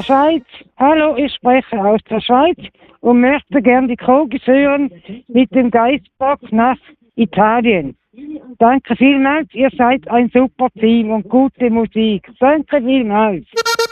Schweiz. Hallo, ich spreche aus der Schweiz und möchte gerne die Krogis hören mit dem Geistbock nach Italien. Danke vielmals, ihr seid ein super Team und gute Musik. Danke vielmals.